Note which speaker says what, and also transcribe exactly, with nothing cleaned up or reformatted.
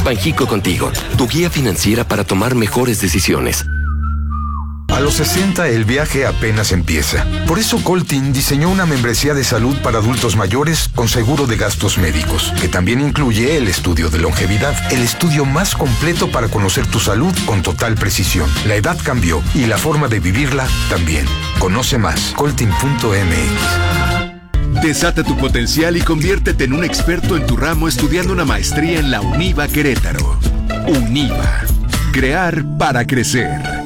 Speaker 1: Banjico Contigo, tu guía financiera para tomar mejores decisiones.
Speaker 2: A los sesenta el viaje apenas empieza. Por eso Coltin diseñó una membresía de salud para adultos mayores con seguro de gastos médicos, que también incluye el estudio de longevidad, el estudio más completo para conocer tu salud con total precisión. La edad cambió y la forma de vivirla también. Conoce más, coltin punto m x.
Speaker 3: Desata tu potencial y conviértete en un experto en tu ramo estudiando una maestría en la UNIVA Querétaro. UNIVA. Crear para crecer.